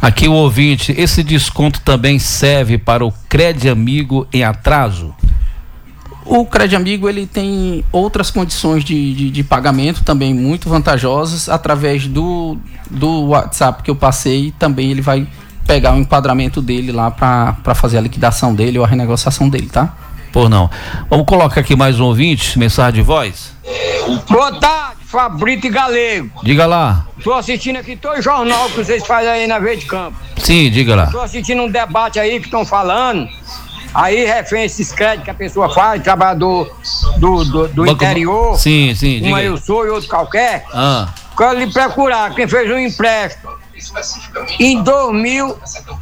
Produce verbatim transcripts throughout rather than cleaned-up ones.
Aqui o ouvinte, esse desconto também serve para o Cred Amigo em atraso? O Cred Amigo, ele tem outras condições de, de, de pagamento também muito vantajosas. Através do, do WhatsApp que eu passei, também ele vai pegar o enquadramento dele lá para fazer a liquidação dele ou a renegociação dele, tá? Por não. Vamos colocar aqui mais um ouvinte, mensagem de voz. Boa tarde, Fabrício Galego. Diga lá. Tô assistindo aqui todo o jornal que vocês fazem aí na Verde Campo. Sim, diga lá. Tô assistindo um debate aí que estão falando, aí refém esses créditos que a pessoa faz, trabalhador do, do, do Banco... interior. Sim, sim, diga. Um aí eu sou e outro qualquer. Ah. Quero lhe procurar quem fez um empréstimo em dois mil,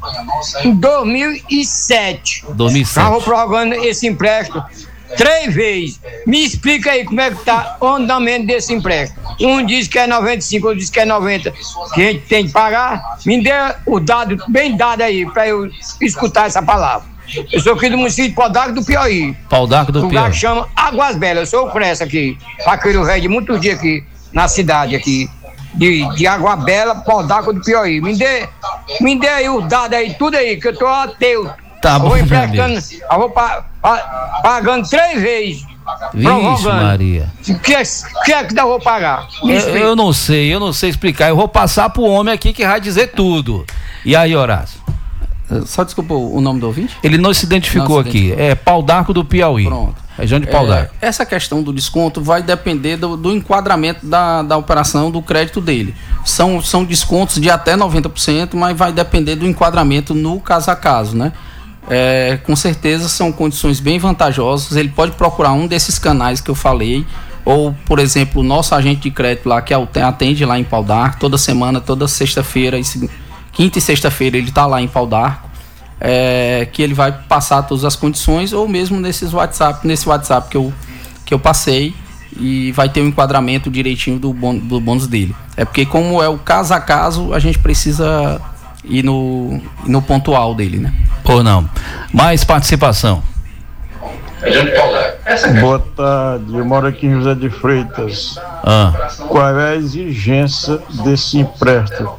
em dois mil e sete. dois mil e sete. Estava prorrogando esse empréstimo três vezes. Me explica aí como é que tá o andamento desse empréstimo. Um diz que é noventa e cinco, outro diz que é noventa, que a gente tem que pagar. Me dê o dado bem dado aí para eu escutar essa palavra. Eu sou aqui do município de Pau d'Arco do Piauí. Pau d'Arco do Piauí. O lugar que chama Águas Belas. Eu sou o Pressa aqui, paqueiro velho de muitos dias aqui na cidade aqui. De, de Água Bela, Pau d'Arco do Piauí. Me dê, me dê aí os dados aí, tudo aí, que eu tô ateu. Tá bom, eu vou emprestando, eu vou pa, pa, pagando três vezes. Vixe, Maria. O que, é, que é que eu vou pagar? Eu, eu não sei, eu não sei explicar. Eu vou passar pro homem aqui que vai dizer tudo. E aí, Horácio? Só desculpa o nome do ouvinte? Ele não se identificou não se aqui. Identificou. É Pau d'Arco do Piauí. Pronto. Região de Pau d'Arco. É, essa questão do desconto vai depender do, do enquadramento da, da operação, do crédito dele. São, são descontos de até noventa por cento, mas vai depender do enquadramento no caso a caso, né? É, com certeza são condições bem vantajosas. Ele pode procurar um desses canais que eu falei, ou, por exemplo, o nosso agente de crédito lá, que atende lá em Pau d'Arco, toda semana, toda sexta-feira, quinta e sexta-feira ele está lá em Pau d'Arco. É, que ele vai passar todas as condições, ou mesmo nesses WhatsApp, nesse WhatsApp que eu, que eu passei, e vai ter um enquadramento direitinho do, bon, do bônus dele. É porque, como é o caso a caso, a gente precisa ir no, no pontual dele, né? Ou não. Mais participação. Boa tarde, eu moro aqui em José de Freitas. Ah. Qual é a exigência desse empréstimo?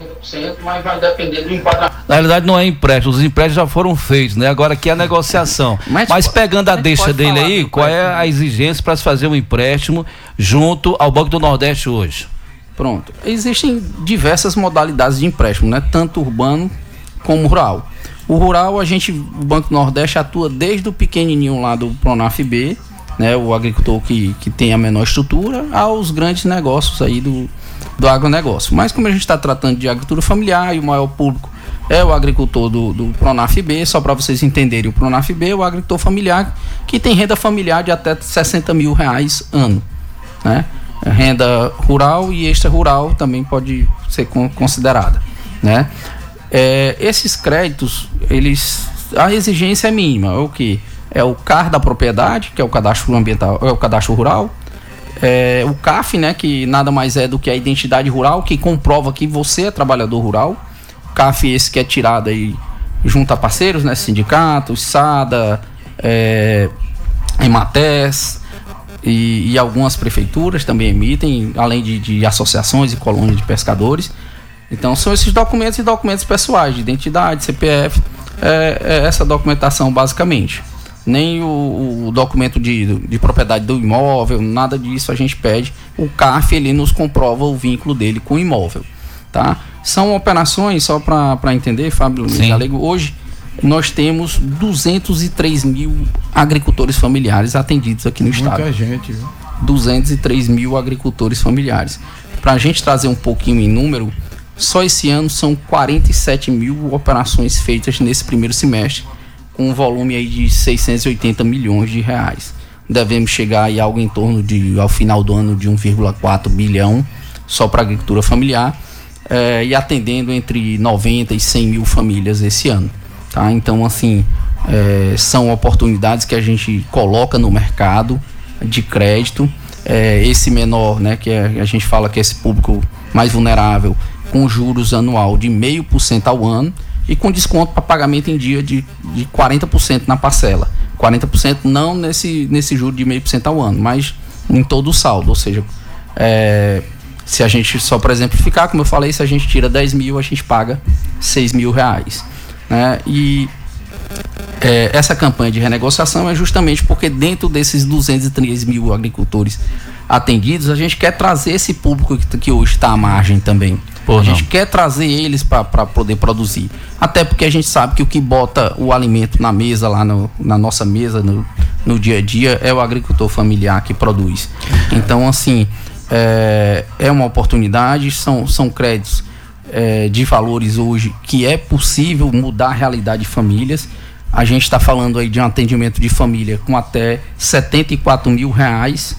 Na realidade não é empréstimo, os empréstimos já foram feitos, né? Agora aqui é a negociação. Mas, Mas pegando a deixa dele aí, qual é a exigência para se fazer um empréstimo junto ao Banco do Nordeste hoje? Pronto. Existem diversas modalidades de empréstimo, né? Tanto urbano como rural. O rural, a gente, o Banco do Nordeste atua desde o pequenininho lá do Pronaf B, né? O agricultor que, que tem a menor estrutura, aos grandes negócios aí do, do agronegócio. Mas como a gente está tratando de agricultura familiar e o maior público é o agricultor do, do Pronaf B, só para vocês entenderem, o Pronaf B é o agricultor familiar que tem renda familiar de até sessenta mil reais ano, né? Renda rural e extra rural também pode ser considerada, né? É, esses créditos, eles, a exigência é mínima. É o que? É o C A R da propriedade, que é o cadastro ambiental, é o cadastro rural. É, o C A F, né, que nada mais é do que a identidade rural, que comprova que você é trabalhador rural. O C A F esse que é tirado aí junto a parceiros, né, sindicatos, SADA, é, Emates e, e algumas prefeituras também emitem, além de, de associações e colônias de pescadores. Então são esses documentos e documentos pessoais, de identidade, C P F, é, é essa documentação basicamente. Nem o, o documento de, de propriedade do imóvel, nada disso a gente pede. O C A F, ele nos comprova o vínculo dele com o imóvel, tá? São operações, só para entender, Fábio Galego, hoje nós temos duzentos e três mil agricultores familiares atendidos aqui no Muita estado. Muita gente, viu? duzentos e três mil agricultores familiares. Para a gente trazer um pouquinho em número, só esse ano são quarenta e sete mil operações feitas nesse primeiro semestre, com um volume aí de seiscentos e oitenta milhões de reais. Devemos chegar aí algo em torno de, ao final do ano, de um vírgula quatro bilhão só para a agricultura familiar, eh, e atendendo entre noventa e cem mil famílias esse ano, tá? Então, assim, eh, são oportunidades que a gente coloca no mercado de crédito. Eh, esse menor, né, que é, a gente fala que é esse público mais vulnerável, com juros anual de zero vírgula cinco por cento ao ano e com desconto para pagamento em dia de, de quarenta por cento na parcela. quarenta por cento não nesse, nesse juro de zero vírgula cinco por cento ao ano, mas em todo o saldo. Ou seja, é, Se a gente, só para exemplificar, como eu falei, se a gente tira dez mil, a gente paga seis mil reais. Né? E é, essa campanha de renegociação é justamente porque dentro desses duzentos e três mil agricultores atendidos, a gente quer trazer esse público que, que hoje está à margem também. Pô, a gente quer trazer eles para poder produzir. Até porque a gente sabe que o que bota o alimento na mesa, lá no, na nossa mesa, no, no dia a dia, é o agricultor familiar que produz. Então, assim, é, é uma oportunidade, são, são créditos é, de valores hoje que é possível mudar a realidade de famílias. A gente está falando aí de um atendimento de família com até setenta e quatro mil reais,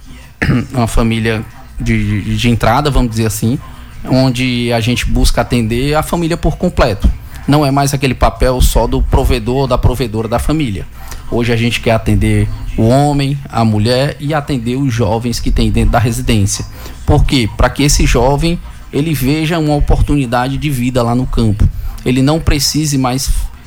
uma família de, de, de entrada, vamos dizer assim, onde a gente busca atender a família por completo. Não é mais aquele papel só do provedor ou da provedora da família. Hoje a gente quer atender o homem, a mulher e atender os jovens que tem dentro da residência. Por quê? Para que esse jovem ele veja uma oportunidade de vida lá no campo. Ele não precise mais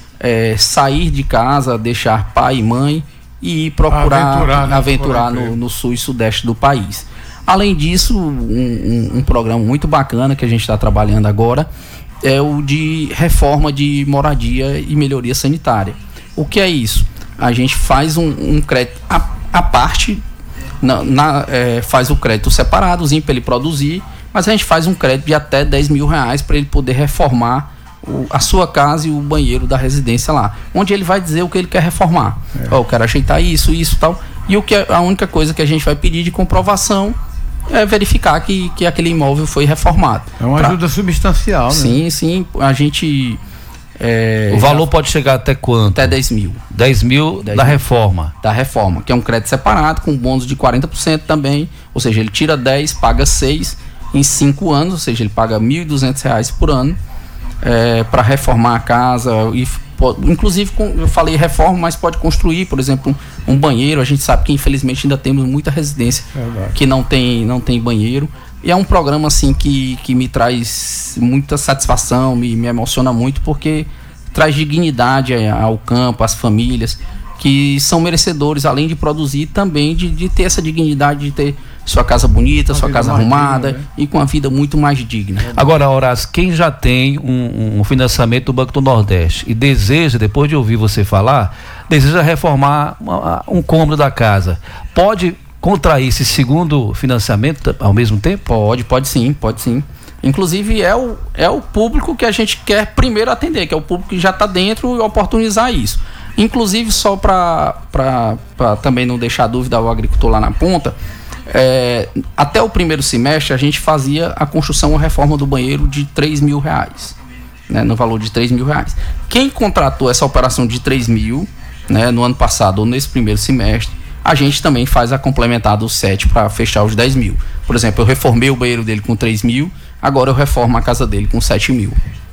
é, sair de casa, deixar pai e mãe e ir procurar aventurar, né? aventurar no, no sul e sudeste do país. Além disso, um, um, um programa muito bacana que a gente está trabalhando agora é o de reforma de moradia e melhoria sanitária. O que é isso? A gente faz um, um crédito à, à parte, na, na, é, faz o crédito separadozinho para ele produzir, mas a gente faz um crédito de até dez mil reais para ele poder reformar o, a sua casa e o banheiro da residência lá, onde ele vai dizer o que ele quer reformar. É. Oh, eu quero ajeitar isso, isso e tal. E o que é, a única coisa que a gente vai pedir de comprovação é verificar que, que aquele imóvel foi reformado. É uma pra... ajuda substancial, né? Sim, sim. A gente... É, o valor já... pode chegar até quanto? Até dez mil. dez mil da reforma? Da reforma, que é um crédito separado, com bônus de quarenta por cento também. Ou seja, ele tira dez, paga seis em cinco anos, ou seja, ele paga mil e duzentos reais por ano é, para reformar a casa. E, inclusive, eu falei reforma, mas pode construir, por exemplo, um, um banheiro. A gente sabe que, infelizmente, ainda temos muita residência é que não tem, não tem banheiro. E é um programa assim que, que me traz muita satisfação, me, me emociona muito, porque traz dignidade ao campo, às famílias, que são merecedores, além de produzir, também de, de ter essa dignidade de ter sua casa bonita, uma sua casa arrumada digna, né? E com a vida muito mais digna. Agora, Horácio, quem já tem um, um financiamento do Banco do Nordeste e deseja, depois de ouvir você falar, deseja reformar uma, um cômodo da casa, pode contrair esse segundo financiamento ao mesmo tempo? Pode, pode sim, pode sim. Inclusive é o, é o público que a gente quer primeiro atender, que é o público que já está dentro, e oportunizar isso. Inclusive, só para também não deixar dúvida ao agricultor lá na ponta, é, até o primeiro semestre a gente fazia a construção ou reforma do banheiro de três mil reais, né, no valor de três mil reais. Quem contratou essa operação de três mil, né, no ano passado ou nesse primeiro semestre, a gente também faz a complementar dos sete para fechar os dez mil. Por exemplo, eu reformei o banheiro dele com três mil, agora eu reformo a casa dele com sete mil.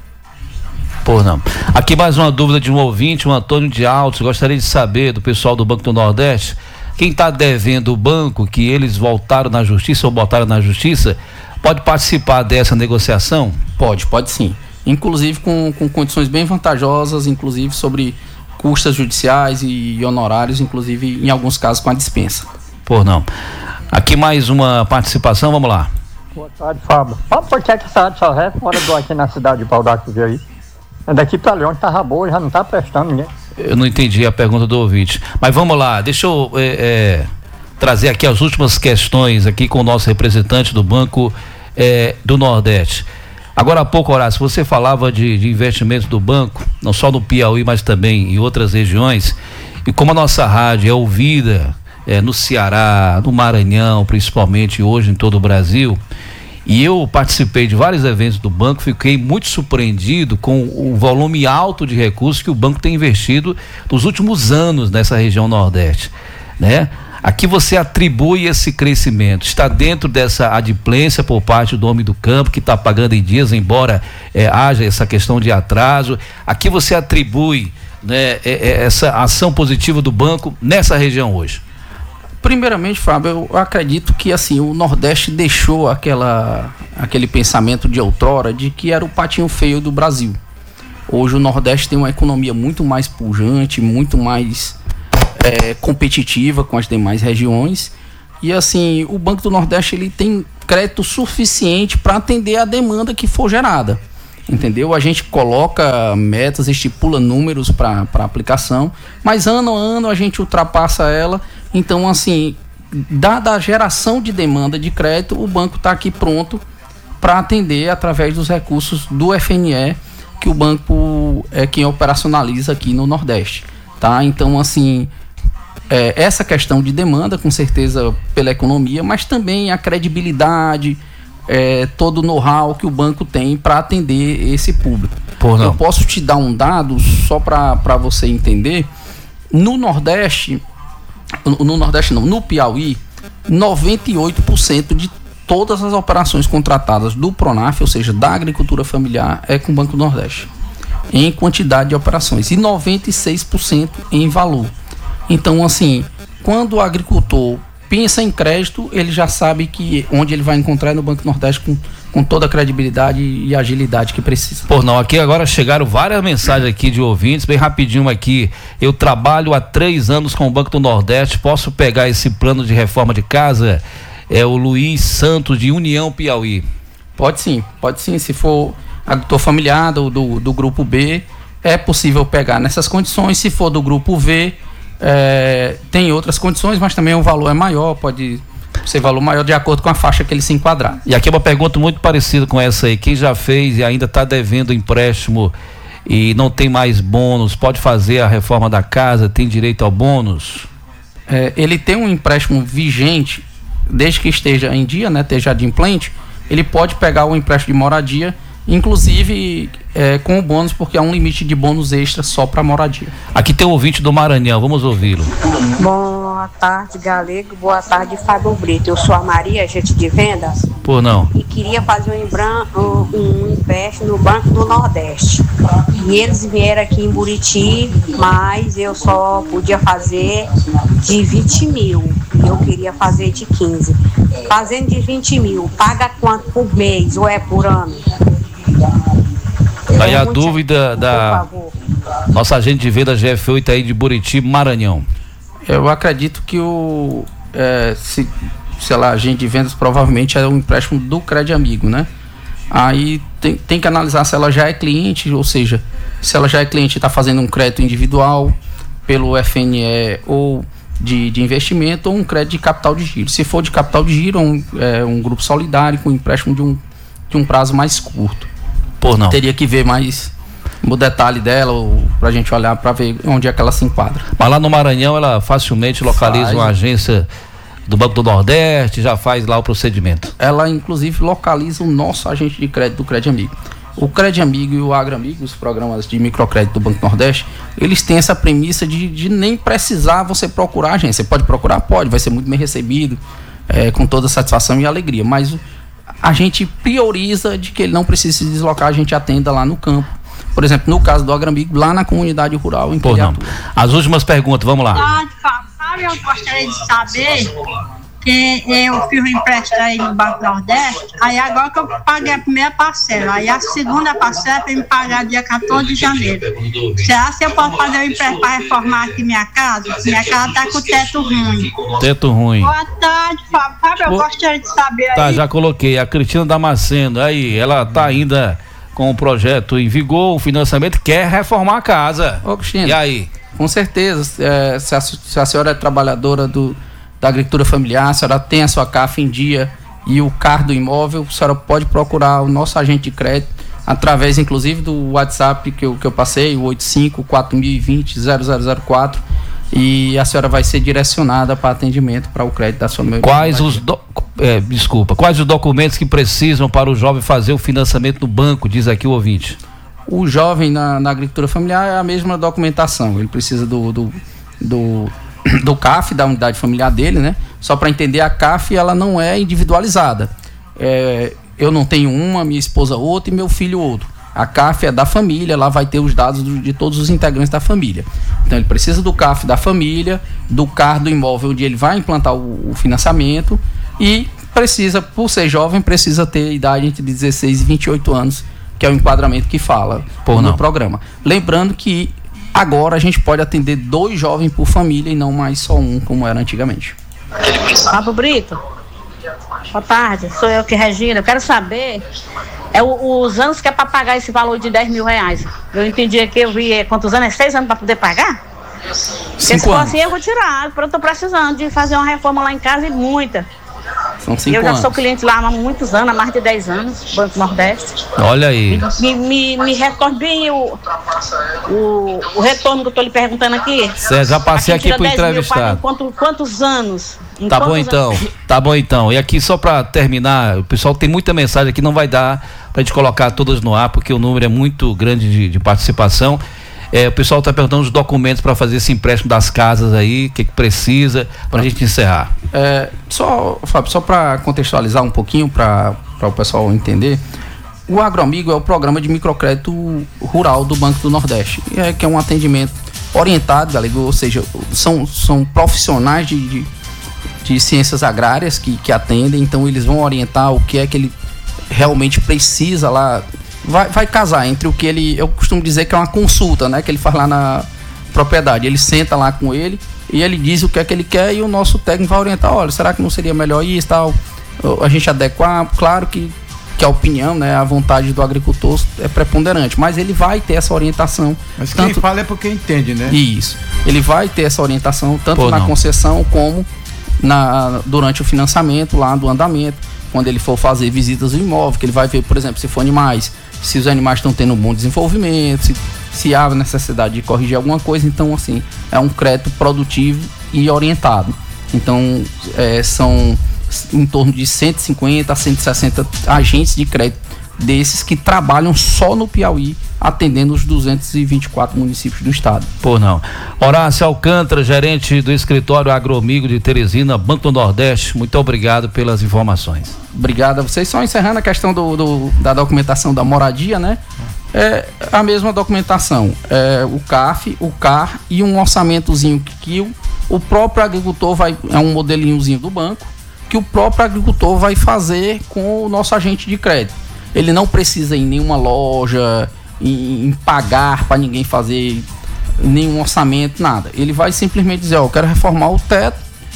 Pô, não. Aqui mais uma dúvida de um ouvinte, o Antônio de Altos. Gostaria de saber do pessoal do Banco do Nordeste, quem está devendo o banco, que eles voltaram na justiça ou botaram na justiça, pode participar dessa negociação? Pode, pode sim. Inclusive com, com condições bem vantajosas, inclusive sobre custas judiciais e honorários, inclusive em alguns casos com a dispensa. Por não. Aqui mais uma participação, vamos lá. Boa tarde, Fábio. Fábio, por que essa área só resta fora do aqui na cidade de Pau d'Arco aí? Daqui para Leão tava boa, já não tá prestando ninguém. Eu não entendi a pergunta do ouvinte. Mas vamos lá, deixa eu é, é, trazer aqui as últimas questões aqui com o nosso representante do Banco é, do Nordeste. Agora há pouco, Horácio, você falava de, de investimentos do banco, não só no Piauí, mas também em outras regiões. E como a nossa rádio é ouvida é, no Ceará, no Maranhão, principalmente hoje em todo o Brasil, e eu participei de vários eventos do banco, fiquei muito surpreendido com o volume alto de recursos que o banco tem investido nos últimos anos nessa região Nordeste, né? Aqui você atribui esse crescimento, está dentro dessa adimplência por parte do homem do campo, que está pagando em dias, embora é, haja essa questão de atraso. Aqui você atribui, né, é, é, essa ação positiva do banco nessa região hoje. Primeiramente, Fábio, eu acredito que assim, o Nordeste deixou aquela, aquele pensamento de outrora de que era o patinho feio do Brasil. Hoje o Nordeste tem uma economia muito mais pujante, muito mais é, competitiva com as demais regiões. E assim, o Banco do Nordeste ele tem crédito suficiente para atender a demanda que for gerada. Entendeu? A gente coloca metas, estipula números para a aplicação, mas ano a ano a gente ultrapassa ela. Então, assim, dada a geração de demanda de crédito, o banco está aqui pronto para atender através dos recursos do F N E, que o banco é quem operacionaliza aqui no Nordeste. Tá? Então, assim, é, essa questão de demanda, com certeza pela economia, mas também a credibilidade, É, todo o know-how que o banco tem para atender esse público. Por não. Eu posso te dar um dado só para você entender. No Nordeste, no, no Nordeste não, no Piauí, noventa e oito por cento de todas as operações contratadas do Pronaf, ou seja, da agricultura familiar, é com o Banco do Nordeste, em quantidade de operações, e noventa e seis por cento em valor. Então, assim, quando o agricultor pensa em crédito, ele já sabe que onde ele vai encontrar é no Banco Nordeste com, com toda a credibilidade e agilidade que precisa. Pô, não, aqui agora chegaram várias mensagens aqui de ouvintes, bem rapidinho aqui. Eu trabalho há três anos com o Banco do Nordeste, posso pegar esse plano de reforma de casa? É o Luiz Santos, de União Piauí. Pode sim, pode sim. Se for agricultor familiar do, do, do grupo B, é possível pegar nessas condições. Se for do grupo V, É, tem outras condições, mas também o valor é maior, pode ser valor maior de acordo com a faixa que ele se enquadrar. E aqui é uma pergunta muito parecida com essa aí. Quem já fez e ainda está devendo empréstimo e não tem mais bônus, pode fazer a reforma da casa, tem direito ao bônus? É, ele tem um empréstimo vigente, desde que esteja em dia, né, esteja adimplente, ele pode pegar o empréstimo de moradia, inclusive é, com o bônus, porque há um limite de bônus extra só para moradia. Aqui tem um ouvinte do Maranhão, vamos ouvi-lo. Boa tarde, Galego. Boa tarde, Fábio Brito. Eu sou a Maria, agente de vendas. Por não. E queria fazer um, embran, um, um empréstimo no Banco do Nordeste. E eles vieram aqui em Buriti, mas eu só podia fazer de vinte mil. E eu queria fazer de quinze. Fazendo de vinte mil, paga quanto por mês ou é por ano? Aí a dúvida da nossa agente de venda G F oito aí de Buriti, Maranhão. Eu acredito que o é, se, sei lá, agente de vendas provavelmente é um empréstimo do Crédito Amigo, né? Aí tem, tem que analisar se ela já é cliente, ou seja, se ela já é cliente e está fazendo um crédito individual pelo F N E ou de, de investimento, ou um crédito de capital de giro. Se for de capital de giro, um, é um grupo solidário com empréstimo de um, de um prazo mais curto. Por não. Teria que ver mais o detalhe dela, ou pra gente olhar para ver onde é que ela se enquadra. Mas lá no Maranhão ela facilmente localiza faz. Uma agência do Banco do Nordeste, já faz lá o procedimento. Ela inclusive localiza o nosso agente de crédito do Crédito Amigo. O Crédito Amigo e o Agro Amigo, os programas de microcrédito do Banco do Nordeste, eles têm essa premissa de, de nem precisar você procurar a agência. Você pode procurar? Pode, vai ser muito bem recebido, é, com toda satisfação e alegria, mas a gente prioriza de que ele não precise se deslocar, a gente atenda lá no campo. Por exemplo, no caso do Agro Amigo, lá na comunidade rural em que ele atua. As últimas perguntas, vamos lá. Sabe, eu gostaria de saber que eu fiz um empréstimo aí no Banco do Nordeste, aí agora que eu paguei a primeira parcela, aí a segunda parcela tem que me pagar dia quatorze de janeiro. Será que eu posso fazer um empréstimo para reformar aqui minha casa? Minha casa está com teto ruim. Teto ruim. Boa tarde, Fábio, eu gostaria de saber aí. Tá, já coloquei. A Cristina Damasceno, aí, ela tá ainda com o projeto em vigor, o financiamento, quer reformar a casa. Ô, Cristina, e aí? Com certeza, é, se, a, se a senhora é trabalhadora do da agricultura familiar, a senhora tem a sua C A F em dia e o C A R do imóvel, a senhora pode procurar o nosso agente de crédito através inclusive do WhatsApp que eu, que eu passei, o oito cinco quatro zero dois zero zero zero zero quatro, e a senhora vai ser direcionada para atendimento para o crédito da sua memória. Quais os do, é, desculpa, quais os documentos que precisam para o jovem fazer o financiamento no banco, diz aqui o ouvinte? O jovem na, na agricultura familiar é a mesma documentação, ele precisa do, do, do do C A F, da unidade familiar dele, né? Só para entender, a C A F ela não é individualizada. É, eu não tenho uma, minha esposa outra e meu filho outro. A C A F é da família, lá vai ter os dados do, de todos os integrantes da família. Então ele precisa do C A F da família, do C A R do imóvel onde ele vai implantar o, o financiamento, e precisa, por ser jovem, precisa ter idade entre dezesseis e vinte e oito anos, que é o enquadramento que fala por no não. programa. Lembrando que agora a gente pode atender dois jovens por família e não mais só um, como era antigamente. Fábio Brito, Boa tarde, sou eu que Regina. Eu quero saber é o, os anos que é para pagar esse valor de dez mil reais. Eu entendi aqui, eu vi é, quantos anos? É seis anos para poder pagar? Porque se for assim eu vou tirar, porque eu tô precisando de fazer uma reforma lá em casa e muita. São cinco eu já anos. sou cliente lá há muitos anos, há mais de dez anos, Banco Nordeste. Olha aí. Me, me, me retorne bem o, o, o retorno que eu tô lhe perguntando aqui. Cê, já passei aqui pro entrevistado. Quanto, quantos anos? Em tá bom anos? então, tá bom então. E aqui só para terminar, o pessoal tem muita mensagem aqui, não vai dar pra gente colocar todas no ar, porque o número é muito grande de, de participação. É, o pessoal está perguntando os documentos para fazer esse empréstimo das casas aí, o que, que precisa, para a gente encerrar. É, só, Fábio, só para contextualizar um pouquinho, para o pessoal entender, o Agroamigo é o programa de microcrédito rural do Banco do Nordeste, é, que é um atendimento orientado, galera, ou seja, são, são profissionais de, de, de ciências agrárias que, que atendem, então eles vão orientar o que é que ele realmente precisa lá. Vai, vai casar entre o que ele, eu costumo dizer que é uma consulta, né, que ele faz lá na propriedade, ele senta lá com ele e ele diz o que é que ele quer e o nosso técnico vai orientar, olha, será que não seria melhor isso, tal, a gente adequar, claro que, que a opinião, né, a vontade do agricultor é preponderante, mas ele vai ter essa orientação. Mas quem tanto, fala é porque entende, né? Isso, ele vai ter essa orientação tanto Pô, na não. concessão como na, durante o financiamento lá do andamento, quando ele for fazer visitas ao imóvel, que ele vai ver, por exemplo, se for animais, se os animais estão tendo um bom desenvolvimento, se, se há necessidade de corrigir alguma coisa. Então, assim, é um crédito produtivo e orientado. Então, é, são em torno de cento e cinquenta a cento e sessenta agentes de crédito desses que trabalham só no Piauí, atendendo os duzentos e vinte e quatro municípios do estado. Por não. Horácio Alcântara, gerente do escritório Agroamigo de Teresina, Banco do Nordeste, muito obrigado pelas informações. Obrigado a vocês. Só encerrando a questão do, do, da documentação da moradia, né? É a mesma documentação. É o C A F, o C A R e um orçamentozinho que, que o, o próprio agricultor vai... É um modelinhozinho do banco que o próprio agricultor vai fazer com o nosso agente de crédito. Ele não precisa ir em nenhuma loja, em, em pagar para ninguém fazer nenhum orçamento, nada. Ele vai simplesmente dizer, ó, eu quero reformar o teto,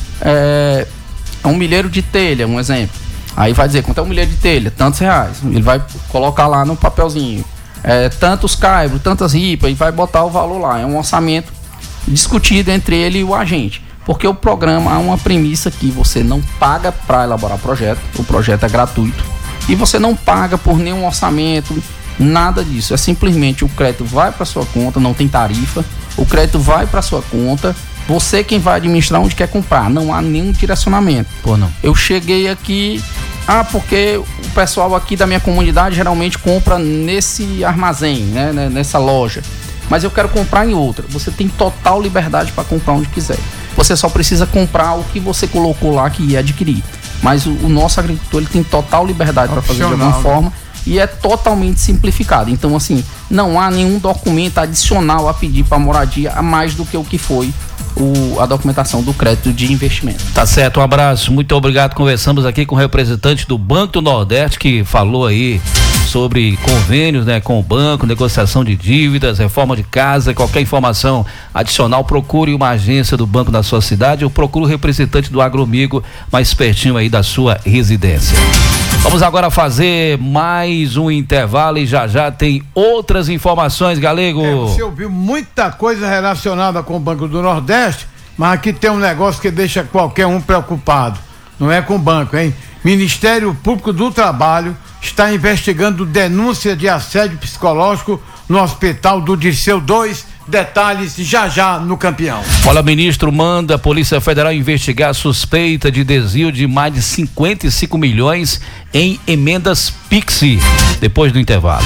é, é um milheiro de telha, um exemplo. Aí vai dizer, quanto é um milheiro de telha? Tantos reais. Ele vai colocar lá no papelzinho. É, tantos caibros, tantas ripas, e vai botar o valor lá. É um orçamento discutido entre ele e o agente. Porque o programa há uma premissa que você não paga para elaborar projeto, o projeto é gratuito. E você não paga por nenhum orçamento, nada disso. É simplesmente o crédito vai para sua conta, não tem tarifa. O crédito vai para sua conta. Você quem vai administrar onde quer comprar. Não há nenhum direcionamento. Pô, não. Eu cheguei aqui, ah, porque o pessoal aqui da minha comunidade geralmente compra nesse armazém, né, nessa loja. Mas eu quero comprar em outra. Você tem total liberdade para comprar onde quiser. Você só precisa comprar o que você colocou lá que ia adquirir. Mas o, o nosso agricultor ele tem total liberdade para fazer de alguma forma e é totalmente simplificado. Então, assim, não há nenhum documento adicional a pedir para moradia a mais do que o que foi o, a documentação do crédito de investimento. Tá certo, um abraço, muito obrigado. Conversamos aqui com o representante do Banco do Nordeste que falou aí sobre convênios, né, com o banco, negociação de dívidas, reforma de casa. Qualquer informação adicional, procure uma agência do banco da sua cidade ou procure o representante do Agroamigo mais pertinho aí da sua residência. Vamos agora fazer mais um intervalo e já já tem outras informações, Galego. É, você ouviu muita coisa relacionada com o Banco do Nordeste, mas aqui tem um negócio que deixa qualquer um preocupado. Não é com o banco, hein? Ministério Público do Trabalho está investigando denúncia de assédio psicológico no Hospital do Dirceu dois. Detalhes já já no Campeão. Olha, ministro manda a Polícia Federal investigar a suspeita de desvio de mais de cinquenta e cinco milhões em emendas Pix. Depois do intervalo.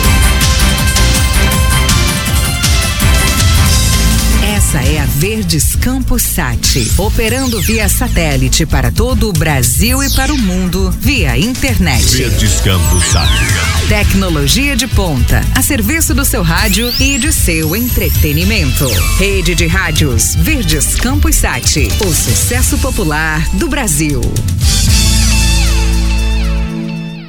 Essa é a Verdes Campos Sat, operando via satélite para todo o Brasil e para o mundo via internet. Verdes Campos Sat. Tecnologia de ponta, a serviço do seu rádio e de seu entretenimento. Rede de rádios Verdes Campos Sat, o sucesso popular do Brasil.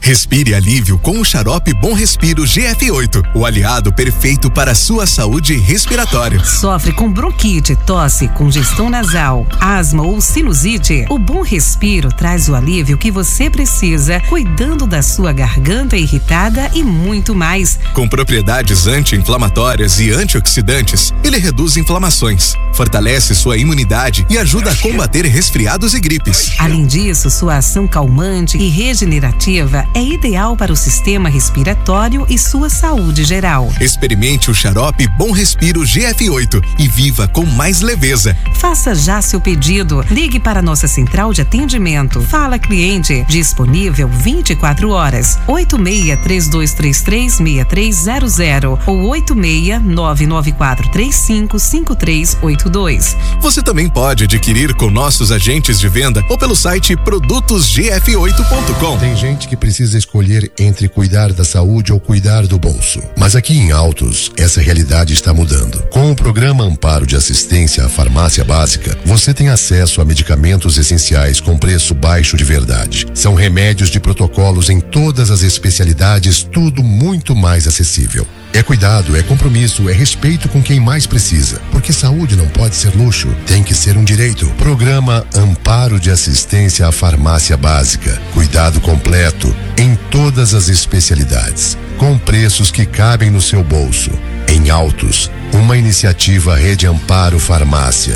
Respire alívio com o xarope Bom Respiro G F oito, o aliado perfeito para a sua saúde respiratória. Sofre com bronquite, tosse, congestão nasal, asma ou sinusite? O Bom Respiro traz o alívio que você precisa, cuidando da sua garganta irritada e muito mais. Com propriedades anti-inflamatórias e antioxidantes, ele reduz inflamações, fortalece sua imunidade e ajuda a combater resfriados e gripes. Além disso, sua ação calmante e regenerativa é ideal para o sistema respiratório e sua saúde geral. Experimente o xarope Bom Respiro G F oito e viva com mais leveza. Faça já seu pedido. Ligue para nossa central de atendimento. Fala Cliente, disponível vinte e quatro horas. oito seis três dois três três seis três zero zero ou oito seis nove nove quatro três cinco cinco três oito dois. Você também pode adquirir com nossos agentes de venda ou pelo site produtos g f oito ponto com. Tem gente que precisa escolher entre cuidar da saúde ou cuidar do bolso. Mas aqui em Altos, essa realidade está mudando. Com o programa Amparo de Assistência à Farmácia Básica, você tem acesso a medicamentos essenciais com preço baixo de verdade. São remédios de protocolos em todas as especialidades, tudo muito mais acessível. É cuidado, é compromisso, é respeito com quem mais precisa. Porque saúde não pode ser luxo, tem que ser um direito. Programa Amparo de Assistência à Farmácia Básica. Cuidado completo em todas as especialidades, com preços que cabem no seu bolso. Em Altos, uma iniciativa Rede Amparo Farmácia.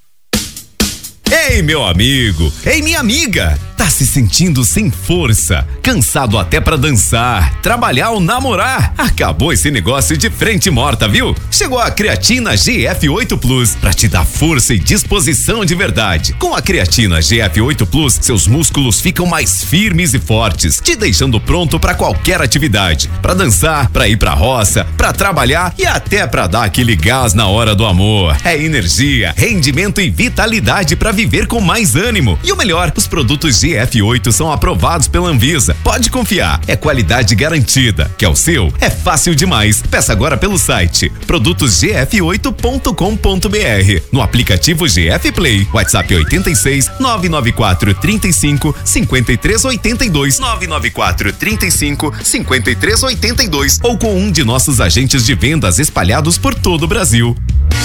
Ei, meu amigo! Ei, minha amiga! Tá se sentindo sem força, cansado até pra dançar, trabalhar ou namorar? Acabou esse negócio de frente morta, viu? Chegou a creatina G F oito Plus pra te dar força e disposição de verdade. Com a creatina G F oito Plus, seus músculos ficam mais firmes e fortes, te deixando pronto pra qualquer atividade. Pra dançar, pra ir pra roça, pra trabalhar e até pra dar aquele gás na hora do amor. É energia, rendimento e vitalidade pra viver com mais ânimo. E o melhor, os produtos G F oito são aprovados pela Anvisa. Pode confiar, é qualidade garantida. Quer o seu? É fácil demais. Peça agora pelo site produtos g f oito ponto com ponto b r, no aplicativo G F Play, WhatsApp oito seis nove nove quatro três cinco cinco três oito dois, nove nove quatro três cinco cinco três oito dois ou com um de nossos agentes de vendas espalhados por todo o Brasil.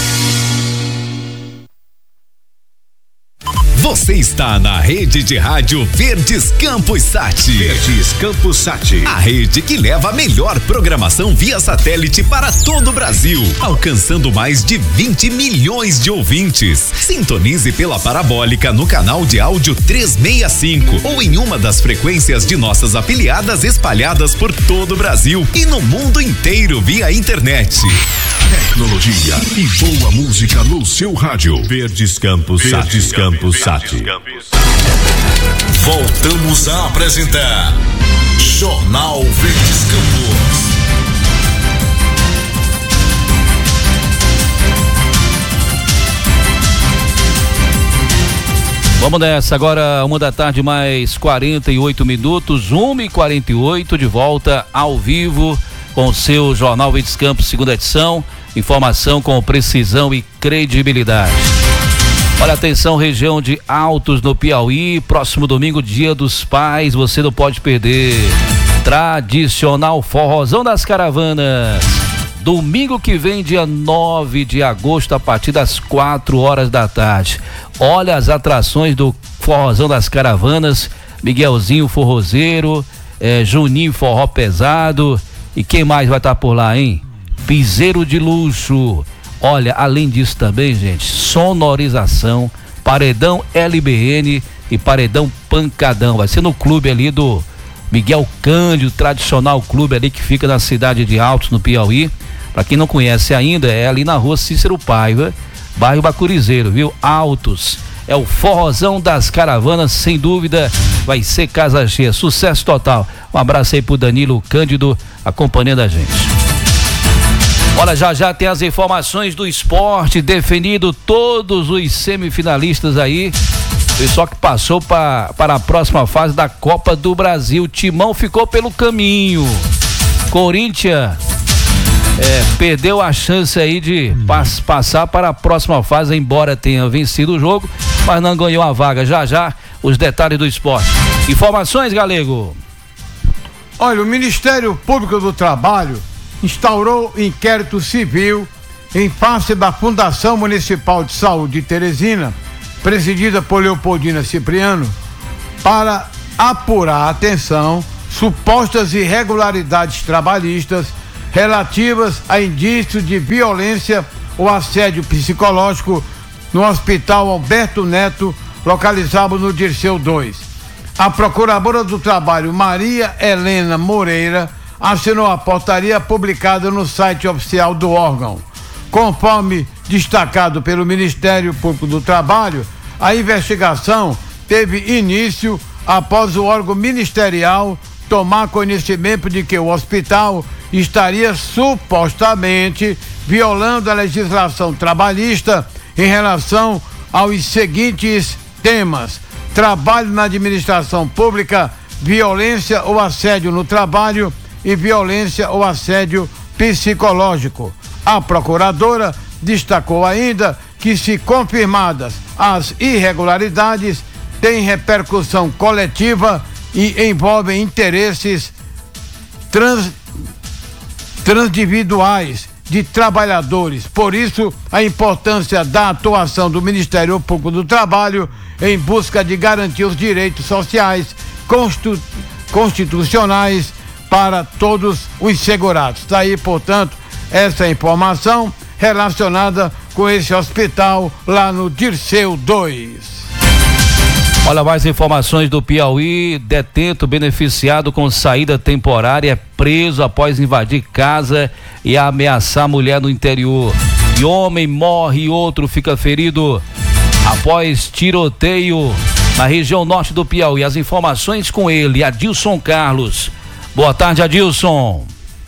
Você está na rede de rádio Verdes Campos Sat. Verdes Campos Sat. A rede que leva a melhor programação via satélite para todo o Brasil, alcançando mais de vinte milhões de ouvintes. Sintonize pela parabólica no canal de áudio trezentos e sessenta e cinco ou em uma das frequências de nossas afiliadas espalhadas por todo o Brasil e no mundo inteiro via internet. Tecnologia e boa música no seu rádio. Verdes Campos Sat. Verdes Campos Sat. Voltamos a apresentar Jornal Verdes Campos. Vamos nessa, agora uma da tarde mais quarenta e oito minutos, uma e quarenta e oito, de volta ao vivo com o seu Jornal Verdes Campos, segunda edição, informação com precisão e credibilidade. Olha, atenção, região de Altos no Piauí, próximo domingo, Dia dos Pais, você não pode perder. Tradicional Forrozão das Caravanas. Domingo que vem, dia nove de agosto, a partir das quatro horas da tarde. Olha as atrações do Forrozão das Caravanas, Miguelzinho Forrozeiro, eh, Juninho Forró Pesado, e quem mais vai estar por lá, hein? Piseiro de Luxo. Olha, além disso também, gente, sonorização, paredão L B N e paredão Pancadão. Vai ser no clube ali do Miguel Cândido, tradicional clube ali que fica na cidade de Altos, no Piauí. Pra quem não conhece ainda, é ali na rua Cícero Paiva, bairro Bacurizeiro, viu? Altos. É o Forrozão das Caravanas, sem dúvida, vai ser casa cheia, sucesso total. Um abraço aí pro Danilo Cândido, acompanhando a gente. Olha, já já tem as informações do esporte, definido todos os semifinalistas aí. Pessoal que passou pra, para a próxima fase da Copa do Brasil. Timão ficou pelo caminho. Corinthians é, perdeu a chance aí de pas, passar para a próxima fase, embora tenha vencido o jogo, mas não ganhou a vaga. Já já os detalhes do esporte. Informações, Galego. Olha, o Ministério Público do Trabalho instaurou inquérito civil em face da Fundação Municipal de Saúde de Teresina, presidida por Leopoldina Cipriano, para apurar, atenção, supostas irregularidades trabalhistas relativas a indícios de violência ou assédio psicológico no Hospital Alberto Neto, localizado no Dirceu dois. A procuradora do Trabalho, Maria Helena Moreira, assinou a portaria publicada no site oficial do órgão. Conforme destacado pelo Ministério Público do Trabalho, a investigação teve início após o órgão ministerial tomar conhecimento de que o hospital estaria supostamente violando a legislação trabalhista em relação aos seguintes temas: trabalho na administração pública, violência ou assédio no trabalho e violência ou assédio psicológico. A procuradora destacou ainda que, se confirmadas as irregularidades, tem repercussão coletiva e envolvem interesses trans, transindividuais de trabalhadores. Por isso, a importância da atuação do Ministério Público do Trabalho em busca de garantir os direitos sociais constitu, constitucionais para todos os segurados. Daí, portanto, essa informação relacionada com esse hospital lá no Dirceu dois. Olha, mais informações do Piauí. Detento beneficiado com saída temporária é preso após invadir casa e ameaçar mulher no interior. E homem morre e outro fica ferido após tiroteio na região norte do Piauí. As informações com ele, Adilson Carlos. Boa tarde, Adilson.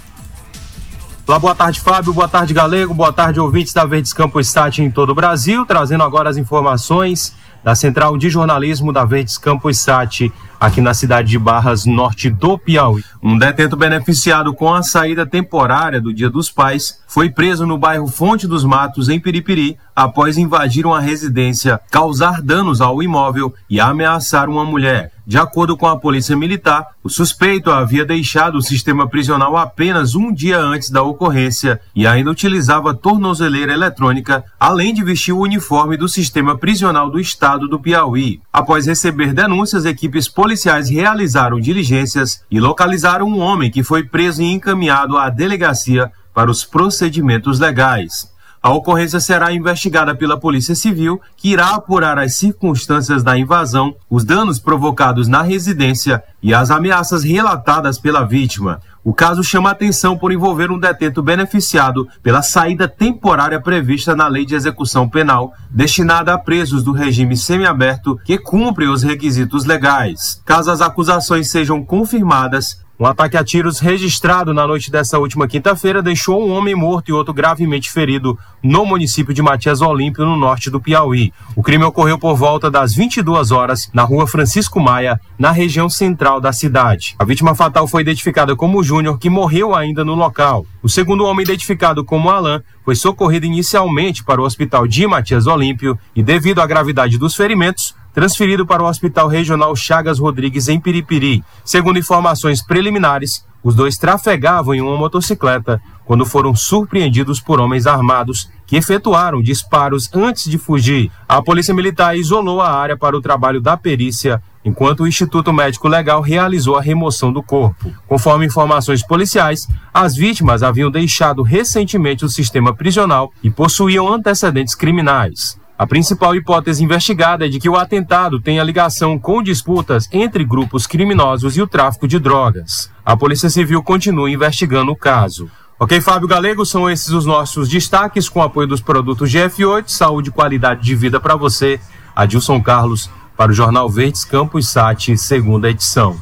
Olá, boa tarde, Fábio, boa tarde, Galego, boa tarde, ouvintes da Verdes Campos Sat em todo o Brasil, trazendo agora as informações da Central de Jornalismo da Verdes Campos Sat, aqui na cidade de Barras, norte do Piauí. Um detento beneficiado com a saída temporária do Dia dos Pais foi preso no bairro Fonte dos Matos, em Piripiri, após invadir uma residência, causar danos ao imóvel e ameaçar uma mulher. De acordo com a Polícia Militar, o suspeito havia deixado o sistema prisional apenas um dia antes da ocorrência e ainda utilizava tornozeleira eletrônica, além de vestir o uniforme do sistema prisional do estado do Piauí. Após receber denúncias, equipes policiais realizaram diligências e localizaram um homem que foi preso e encaminhado à delegacia para os procedimentos legais. A ocorrência será investigada pela Polícia Civil, que irá apurar as circunstâncias da invasão, os danos provocados na residência e as ameaças relatadas pela vítima. O caso chama a atenção por envolver um detento beneficiado pela saída temporária prevista na Lei de Execução Penal, destinada a presos do regime semiaberto que cumprem os requisitos legais. Caso as acusações sejam confirmadas, um ataque a tiros registrado na noite dessa última quinta-feira deixou um homem morto e outro gravemente ferido no município de Matias Olímpio, no norte do Piauí. O crime ocorreu por volta das vinte e duas horas na rua Francisco Maia, na região central da cidade. A vítima fatal foi identificada como Júnior, que morreu ainda no local. O segundo homem, identificado como Alain, foi socorrido inicialmente para o hospital de Matias Olímpio e, devido à gravidade dos ferimentos, transferido para o Hospital Regional Chagas Rodrigues, em Piripiri. Segundo informações preliminares, os dois trafegavam em uma motocicleta quando foram surpreendidos por homens armados que efetuaram disparos antes de fugir. A Polícia Militar isolou a área para o trabalho da perícia, enquanto o Instituto Médico Legal realizou a remoção do corpo. Conforme informações policiais, as vítimas haviam deixado recentemente o sistema prisional e possuíam antecedentes criminais. A principal hipótese investigada é de que o atentado tenha ligação com disputas entre grupos criminosos e o tráfico de drogas. A Polícia Civil continua investigando o caso. Ok, Fábio, Galego, são esses os nossos destaques com o apoio dos produtos G F oito, saúde e qualidade de vida para você. Adilson Carlos, para o Jornal Verdes Campos Sat, segunda edição.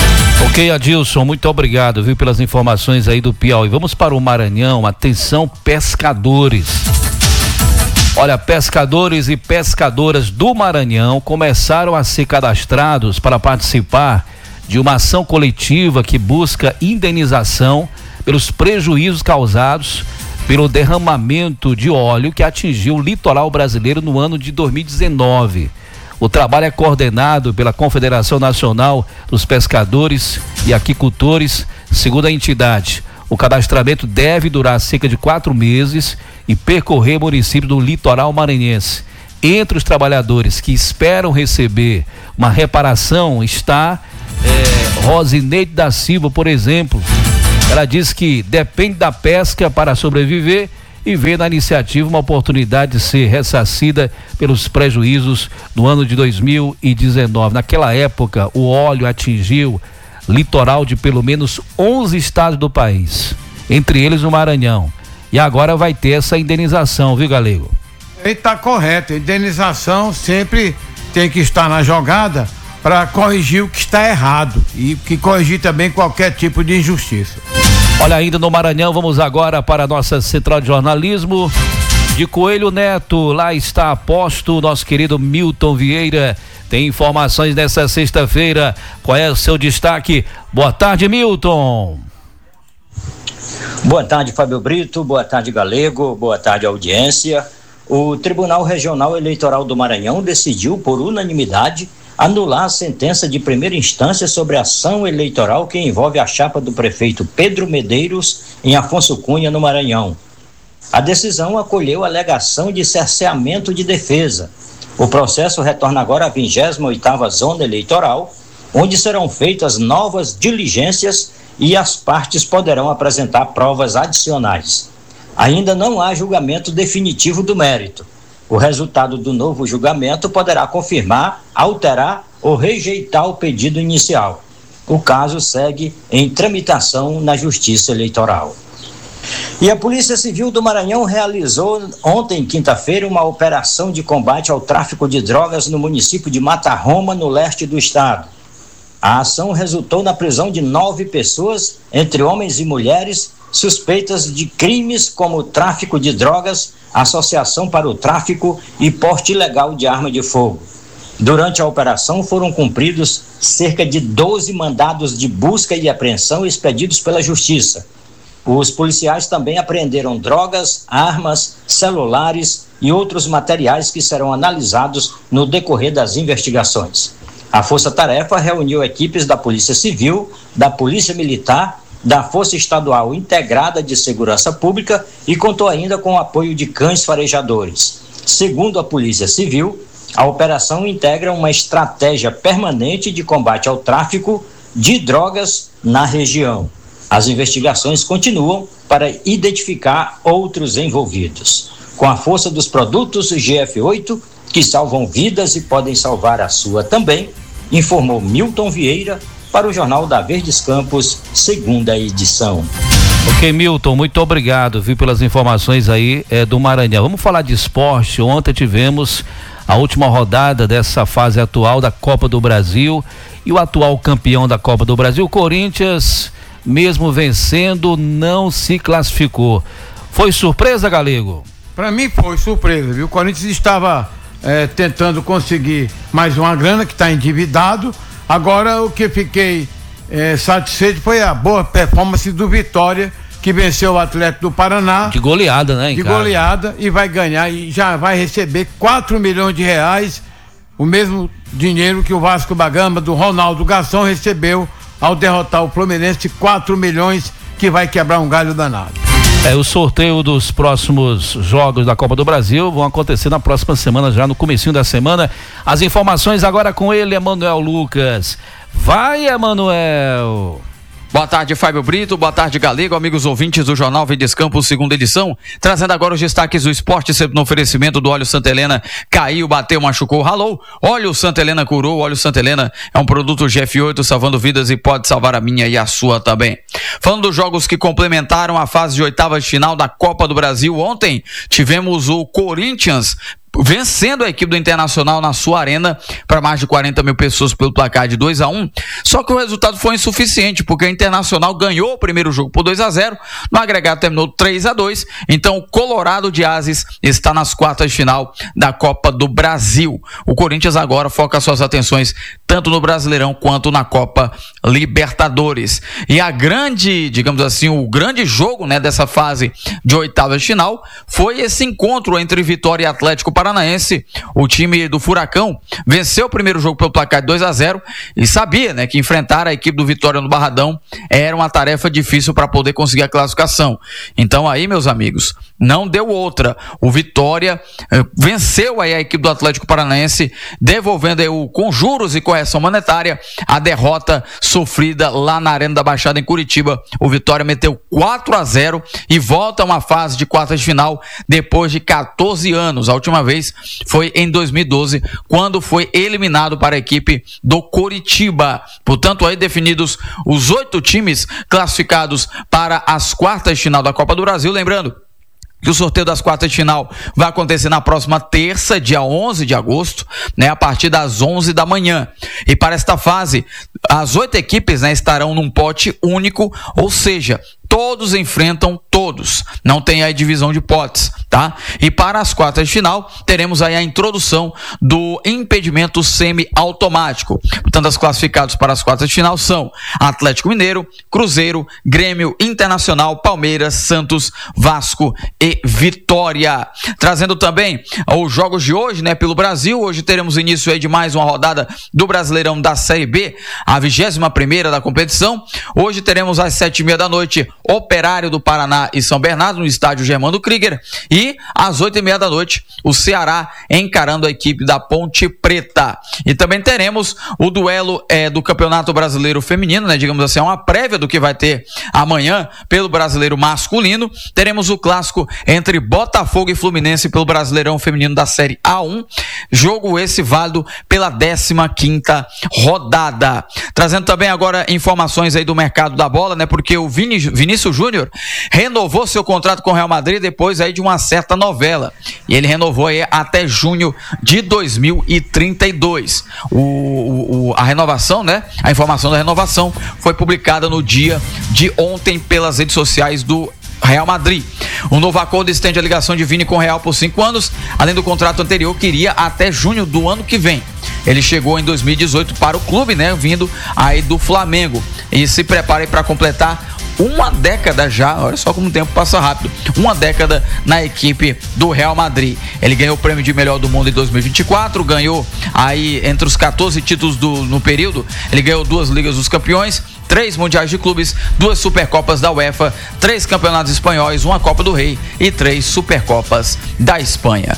Ok, Adilson, muito obrigado, viu, pelas informações aí do Piauí. Vamos para o Maranhão. Atenção, pescadores. Olha, pescadores e pescadoras do Maranhão começaram a ser cadastrados para participar de uma ação coletiva que busca indenização pelos prejuízos causados pelo derramamento de óleo que atingiu o litoral brasileiro no ano de dois mil e dezenove. O trabalho é coordenado pela Confederação Nacional dos Pescadores e Aquicultores, segundo a entidade. O cadastramento deve durar cerca de quatro meses e percorrer municípios do litoral maranhense. Entre os trabalhadores que esperam receber uma reparação está é, Rosineide da Silva, por exemplo. Ela diz que depende da pesca para sobreviver e vê na iniciativa uma oportunidade de ser ressarcida pelos prejuízos do ano de dois mil e dezenove. Naquela época, o óleo atingiu litoral de pelo menos onze estados do país, entre eles o Maranhão. E agora vai ter essa indenização, viu, Galego? Ele está correto, a indenização sempre tem que estar na jogada para corrigir o que está errado e que corrigir também qualquer tipo de injustiça. Olha, ainda no Maranhão, vamos agora para a nossa central de jornalismo de Coelho Neto. Lá está a posto o nosso querido Milton Vieira. Tem informações nessa sexta-feira. Qual é o seu destaque? Boa tarde, Milton. Boa tarde, Fábio Brito. Boa tarde, Galego. Boa tarde, audiência. O Tribunal Regional Eleitoral do Maranhão decidiu, por unanimidade, anular a sentença de primeira instância sobre a ação eleitoral que envolve a chapa do prefeito Pedro Medeiros em Afonso Cunha, no Maranhão. A decisão acolheu a alegação de cerceamento de defesa. O processo retorna agora à vigésima oitava Zona Eleitoral, onde serão feitas novas diligências e as partes poderão apresentar provas adicionais. Ainda não há julgamento definitivo do mérito. O resultado do novo julgamento poderá confirmar, alterar ou rejeitar o pedido inicial. O caso segue em tramitação na Justiça Eleitoral. E a Polícia Civil do Maranhão realizou ontem, quinta-feira, uma operação de combate ao tráfico de drogas no município de Mata Roma, no leste do estado. A ação resultou na prisão de nove pessoas, entre homens e mulheres, suspeitas de crimes como tráfico de drogas, associação para o tráfico e porte ilegal de arma de fogo. Durante a operação foram cumpridos cerca de doze mandados de busca e apreensão expedidos pela Justiça. Os policiais também apreenderam drogas, armas, celulares e outros materiais que serão analisados no decorrer das investigações. A Força Tarefa reuniu equipes da Polícia Civil, da Polícia Militar, da Força Estadual Integrada de Segurança Pública e contou ainda com o apoio de cães farejadores. Segundo a Polícia Civil, a operação integra uma estratégia permanente de combate ao tráfico de drogas na região. As investigações continuam para identificar outros envolvidos. Com a força dos produtos G F oito, que salvam vidas e podem salvar a sua também, informou Milton Vieira para o Jornal da Verdes Campos, segunda edição. Ok, Milton, muito obrigado, viu, pelas informações aí é, do Maranhão. Vamos falar de esporte. Ontem tivemos a última rodada dessa fase atual da Copa do Brasil e o atual campeão da Copa do Brasil, o Corinthians, mesmo vencendo, não se classificou. Foi surpresa, Galego? Para mim foi surpresa, viu? O Corinthians estava é, tentando conseguir mais uma grana, que está endividado. Agora o que fiquei é, satisfeito foi a boa performance do Vitória, que venceu o Atlético do Paraná. De goleada, né? De cara? goleada, e vai ganhar e já vai receber quatro milhões de reais, o mesmo dinheiro que o Vasco da Gama do Ronaldo Garçom recebeu ao derrotar o Fluminense, quatro milhões, que vai quebrar um galho danado. É, o sorteio dos próximos jogos da Copa do Brasil vão acontecer na próxima semana, já no comecinho da semana. As informações agora com ele, Emanuel Lucas. Vai, Emanuel! Boa tarde, Fábio Brito, boa tarde, Galego, amigos ouvintes do Jornal Verdes Campos, segunda edição, trazendo agora os destaques do esporte, sempre no oferecimento do óleo Santa Helena. Caiu, bateu, machucou, ralou, óleo Santa Helena curou. Óleo Santa Helena é um produto G F oito, salvando vidas, e pode salvar a minha e a sua também. Falando dos jogos que complementaram a fase de oitavas de final da Copa do Brasil, ontem tivemos o Corinthians vencendo a equipe do Internacional na sua arena para mais de quarenta mil pessoas pelo placar de dois a um, só que o resultado foi insuficiente, porque o Internacional ganhou o primeiro jogo por dois a zero, no agregado terminou três a dois, então o Colorado de Ases está nas quartas de final da Copa do Brasil. O Corinthians agora foca suas atenções tanto no Brasileirão quanto na Copa Libertadores. E a grande, digamos assim, o grande jogo, né, dessa fase de oitavas de final foi esse encontro entre Vitória e Atlético Paranaense Paranaense, o time do Furacão, venceu o primeiro jogo pelo placar de dois a zero e sabia, né, que enfrentar a equipe do Vitória no Barradão era uma tarefa difícil para poder conseguir a classificação. Então aí, meus amigos, não deu outra. O Vitória eh, venceu aí a equipe do Atlético Paranaense, devolvendo aí o com juros e correção monetária a derrota sofrida lá na Arena da Baixada em Curitiba. O Vitória meteu quatro a zero e volta a uma fase de quartas de final depois de quatorze anos. A última vez foi em dois mil e doze, quando foi eliminado para a equipe do Coritiba. Portanto, aí definidos os oito times classificados para as quartas de final da Copa do Brasil. Lembrando que o sorteio das quartas de final vai acontecer na próxima terça, dia onze de agosto, né, a partir das onze da manhã. E para esta fase, as oito equipes, né, estarão num pote único, ou seja, todos enfrentam todos, não tem aí divisão de potes, tá? E para as quartas de final, teremos aí a introdução do impedimento semi-automático. Portanto, as classificados para as quartas de final são Atlético Mineiro, Cruzeiro, Grêmio, Internacional, Palmeiras, Santos, Vasco e Vitória. Trazendo também os jogos de hoje, né, pelo Brasil. Hoje teremos início aí de mais uma rodada do Brasileirão da Série B, a vigésima primeira da competição. Hoje teremos às sete e meia da noite Operário do Paraná e São Bernardo no estádio Germano Krieger, e às oito e meia da noite o Ceará encarando a equipe da Ponte Preta. E também teremos o duelo é, do Campeonato Brasileiro Feminino, né, digamos assim, uma prévia do que vai ter amanhã pelo Brasileiro Masculino. Teremos o clássico entre Botafogo e Fluminense pelo Brasileirão Feminino da Série A um, jogo esse válido pela décima quinta rodada. Trazendo também agora informações aí do mercado da bola, né, porque o Vini, Vinícius Júnior renovou seu contrato com o Real Madrid depois aí de uma certa novela, e ele renovou aí até junho de dois mil e trinta e dois. O, o, a renovação, né, a informação da renovação foi publicada no dia de ontem pelas redes sociais do Real Madrid. O novo acordo estende a ligação de Vini com o Real por cinco anos, além do contrato anterior que iria até junho do ano que vem. Ele chegou em dois mil e dezoito para o clube, né, vindo aí do Flamengo, e se prepare para completar uma década já, olha só como o tempo passa rápido, uma década na equipe do Real Madrid. Ele ganhou o prêmio de melhor do mundo em dois mil e vinte e quatro, ganhou aí entre os quatorze títulos do, no período, ele ganhou duas Ligas dos Campeões, três Mundiais de Clubes, duas Supercopas da UEFA, três Campeonatos Espanhóis, uma Copa do Rei e três Supercopas da Espanha.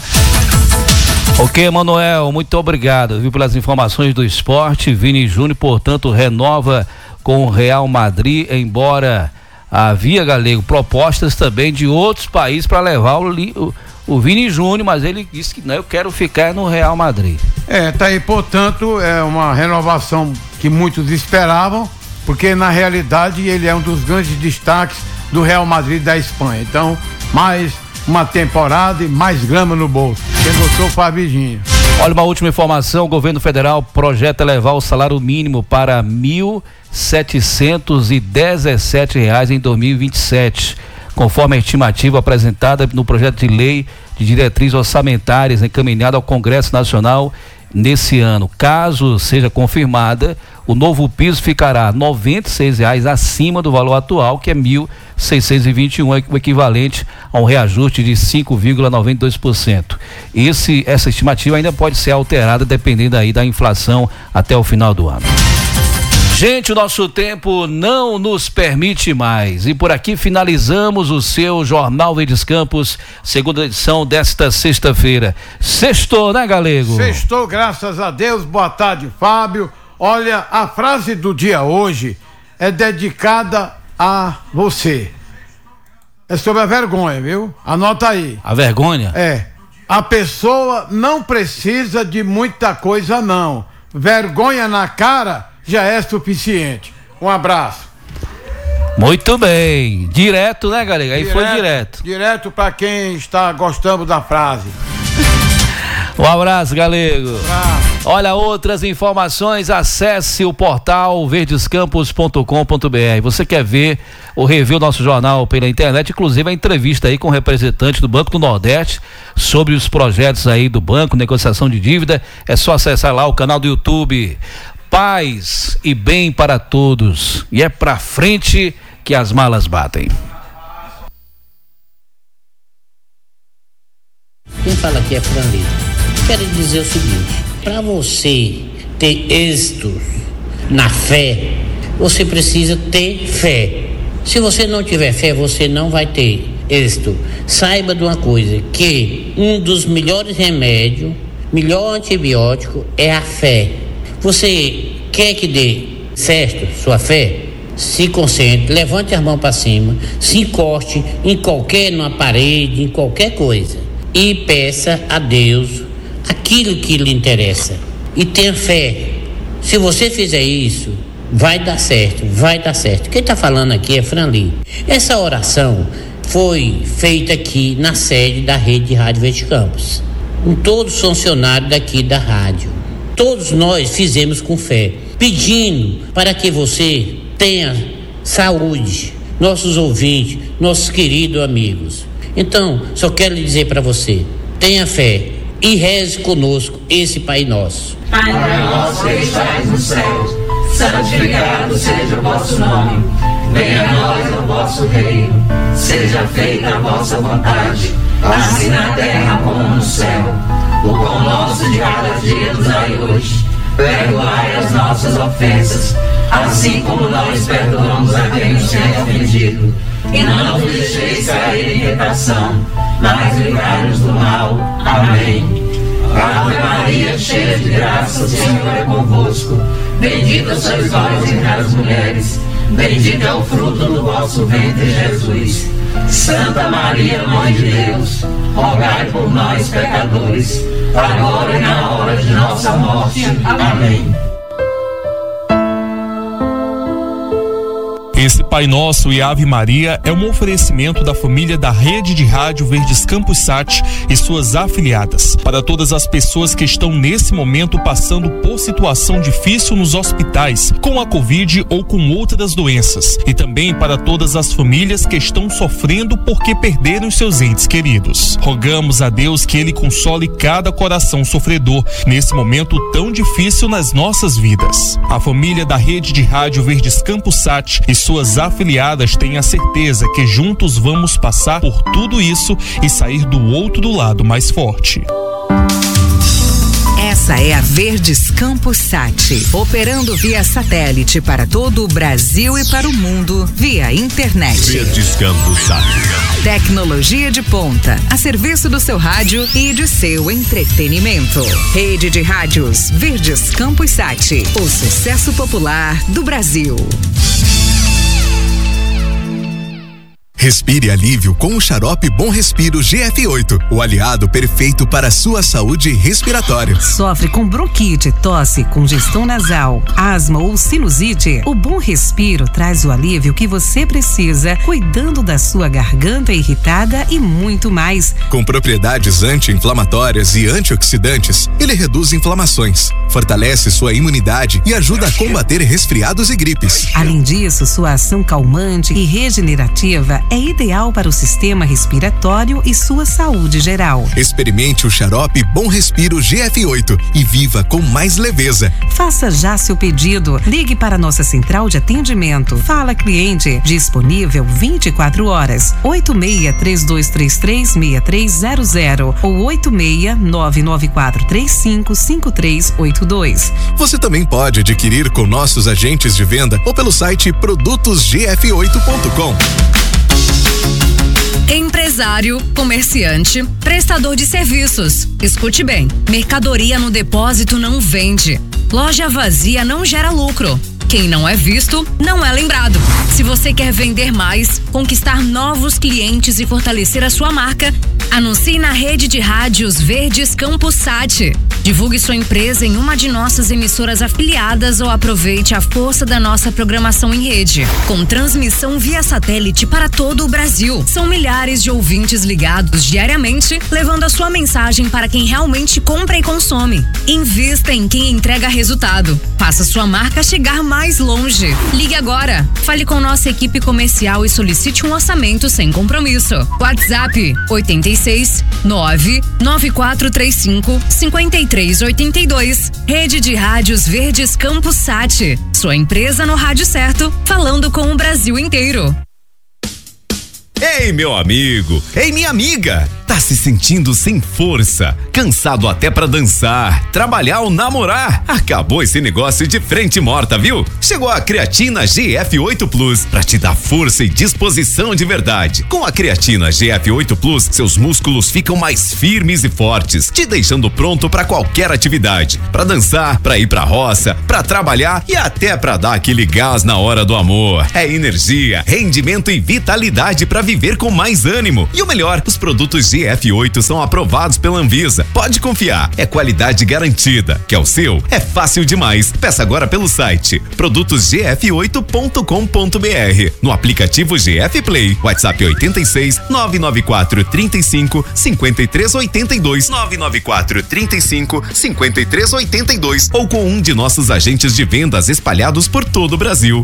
Ok, Manuel, muito obrigado, viu, pelas informações do esporte. Vini Júnior, portanto, renova com o Real Madrid, embora havia, Galego, propostas também de outros países para levar o, o, o Vini Júnior, mas ele disse que não, eu quero ficar no Real Madrid. É, tá aí, portanto, é uma renovação que muitos esperavam, porque na realidade ele é um dos grandes destaques do Real Madrid da Espanha. Então, mais uma temporada e mais grama no bolso. Quem gostou foi a Virgínia. Olha, uma última informação: o governo federal projeta levar o salário mínimo para mil setecentos e dezessete reais em dois mil e vinte e sete, conforme a estimativa apresentada no projeto de lei de diretrizes orçamentárias encaminhado ao Congresso Nacional nesse ano. Caso seja confirmada, o novo piso ficará noventa e seis reais acima do valor atual, que é mil seiscentos e vinte e um, o equivalente a um reajuste de cinco vírgula noventa e dois por cento. Esse, essa estimativa ainda pode ser alterada dependendo aí da inflação até o final do ano. Gente, o nosso tempo não nos permite mais. E por aqui finalizamos o seu Jornal Verdes Campos, segunda edição desta sexta-feira. Sextou, né, Galego? Sextou, graças a Deus. Boa tarde, Fábio. Olha, a frase do dia hoje é dedicada a você. É sobre a vergonha, viu? Anota aí. A vergonha? É. A pessoa não precisa de muita coisa, não. Vergonha na cara já é suficiente. Um abraço. Muito bem. Direto, né, galera? Aí direto, foi direto. Direto para quem está gostando da frase. Um abraço, Galego. Um abraço. Olha, outras informações, acesse o portal verdescampos ponto com ponto b r. Você quer ver ou rever o nosso jornal pela internet, inclusive a entrevista aí com o representante do Banco do Nordeste sobre os projetos aí do banco, negociação de dívida, é só acessar lá o canal do YouTube. Paz e bem para todos, e é pra frente que as malas batem. Quem fala aqui é Franley. Quero dizer o seguinte: para você ter êxito na fé, você precisa ter fé. Se você não tiver fé, você não vai ter êxito. Saiba de uma coisa, que um dos melhores remédios, melhor antibiótico é a fé. Você quer que dê certo sua fé? Se concentre, levante as mãos para cima, se encoste em qualquer, numa parede, em qualquer coisa e peça a Deus aquilo que lhe interessa e tenha fé. Se você fizer isso, vai dar certo, vai dar certo. Quem está falando aqui é Franley. Essa oração foi feita aqui na sede da Rede de Rádio Verde Campos, com todos os funcionários daqui da rádio. Todos nós fizemos com fé, pedindo para que você tenha saúde, nossos ouvintes, nossos queridos amigos. Então, só quero lhe dizer para você, tenha fé e reze conosco esse Pai Nosso. Pai nosso que estais no céu, santificado seja o vosso nome. Venha a nós o vosso reino, seja feita a vossa vontade, assim na terra como no céu. O pão nosso de cada dia nos dai hoje, perdoai as nossas ofensas, assim como nós perdoamos a quem nos tem ofendido. E não nos deixeis cair em tentação, mas livrai-nos do mal. Amém. Ave Maria, cheia de graça, o Senhor é convosco. Bendita sois vós entre as mulheres, bendito é o fruto do vosso ventre, Jesus. Santa Maria, Mãe de Deus, rogai por nós, pecadores, agora e na hora de nossa morte. Amém. Esse Pai Nosso e Ave Maria é um oferecimento da família da Rede de Rádio Verdes Campos Sat e suas afiliadas. Para todas as pessoas que estão nesse momento passando por situação difícil nos hospitais, com a Covid ou com outras doenças. E também para todas as famílias que estão sofrendo porque perderam seus entes queridos. Rogamos a Deus que Ele console cada coração sofredor nesse momento tão difícil nas nossas vidas. A família da Rede de Rádio Verdes Campos Sat e suas afiliadas têm a certeza que juntos vamos passar por tudo isso e sair do outro do lado mais forte. Essa é a Verdes Campos Sat, operando via satélite para todo o Brasil e para o mundo via internet. Verdes Campos Sat. Tecnologia de ponta, a serviço do seu rádio e de seu entretenimento. Rede de Rádios Verdes Campos Sat, o sucesso popular do Brasil. Respire alívio com o xarope Bom Respiro G F oito, o aliado perfeito para a sua saúde respiratória. Sofre com bronquite, tosse, congestão nasal, asma ou sinusite? O Bom Respiro traz o alívio que você precisa, cuidando da sua garganta irritada e muito mais. Com propriedades anti-inflamatórias e antioxidantes, ele reduz inflamações, fortalece sua imunidade e ajuda a combater resfriados e gripes. Além disso, sua ação calmante e regenerativa é ideal para o sistema respiratório e sua saúde geral. Experimente o xarope Bom Respiro G F oito e viva com mais leveza. Faça já seu pedido. Ligue para nossa central de atendimento. Fala Cliente, disponível vinte e quatro horas. oito seis três dois três três seis três zero zero ou oito seis nove nove quatro três cinco cinco três oito dois. Você também pode adquirir com nossos agentes de venda ou pelo site produtos g f oito ponto com. Empresário, comerciante, prestador de serviços. Escute bem, mercadoria no depósito não vende. Loja vazia não gera lucro. Quem não é visto, não é lembrado. Se você quer vender mais, conquistar novos clientes e fortalecer a sua marca, anuncie na Rede de Rádios Verdes Campos Sat. Divulgue sua empresa em uma de nossas emissoras afiliadas ou aproveite a força da nossa programação em rede. Com transmissão via satélite para todo o Brasil. São milhares de ouvintes ligados diariamente, levando a sua mensagem para quem realmente compra e consome. Invista em quem entrega resultado. Faça sua marca chegar mais longe. Ligue agora. Fale com nossa equipe comercial e solicite um orçamento sem compromisso. WhatsApp oito seis nove nove quatro três cinco cinco três oito dois. Rede de Rádios Verdes Campos Sat. Sua empresa no rádio certo, falando com o Brasil inteiro. Ei, meu amigo! Ei, minha amiga! Tá se sentindo sem força, cansado até pra dançar, trabalhar ou namorar? Acabou esse negócio de frente morta, viu? Chegou a creatina G F oito Plus pra te dar força e disposição de verdade. Com a creatina G F oito Plus, seus músculos ficam mais firmes e fortes, te deixando pronto pra qualquer atividade, pra dançar, pra ir pra roça, pra trabalhar e até pra dar aquele gás na hora do amor. É energia, rendimento e vitalidade pra viver com mais ânimo. E o melhor, os produtos G F oito são aprovados pela Anvisa. Pode confiar, é qualidade garantida. Quer o seu? É fácil demais. Peça agora pelo site produtos g f oito ponto com ponto b r, no aplicativo G F Play, WhatsApp oitenta e seis, nove nove quatro, trinta e cinco, cinquenta e três oitenta e dois, nove nove quatro, trinta e cinco, cinquenta e três oitenta e dois ou com um de nossos agentes de vendas espalhados por todo o Brasil.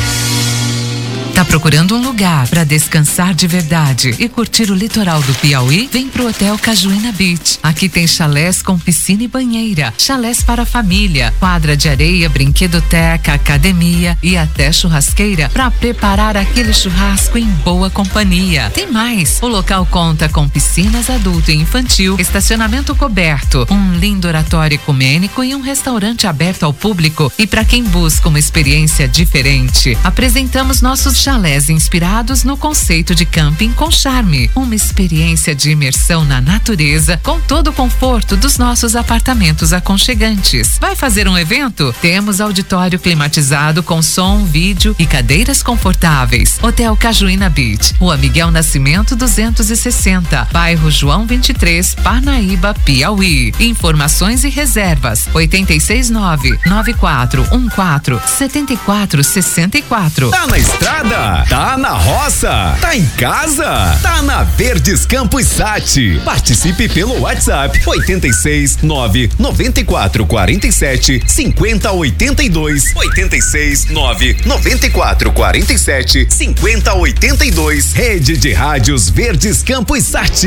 Tá procurando um lugar para descansar de verdade e curtir o litoral do Piauí? Vem pro Hotel Cajuína Beach. Aqui tem chalés com piscina e banheira, chalés para família, quadra de areia, brinquedoteca, academia e até churrasqueira para preparar aquele churrasco em boa companhia. Tem mais, o local conta com piscinas adulto e infantil, estacionamento coberto, um lindo oratório ecumênico e um restaurante aberto ao público. E para quem busca uma experiência diferente, apresentamos nossos chalés inspirados no conceito de camping com charme, uma experiência de imersão na natureza com todo o conforto dos nossos apartamentos aconchegantes. Vai fazer um evento? Temos auditório climatizado com som, vídeo e cadeiras confortáveis. Hotel Cajuína Beach, Rua Miguel Nascimento duzentos e sessenta, bairro João vinte e três, Parnaíba, Piauí. Informações e reservas oitenta e seis, nove nove quatro um quatro, sete quatro seis quatro. Tá na estrada? Tá na roça? Tá em casa? Tá na Verdes Campos Sat. Participe pelo WhatsApp oitenta e seis, nove nove quatro, quatro sete, cinco zero oito dois, oitenta e seis, nove nove quatro, quatro sete, cinco zero oito dois. Rede de Rádios Verdes Campos Sat.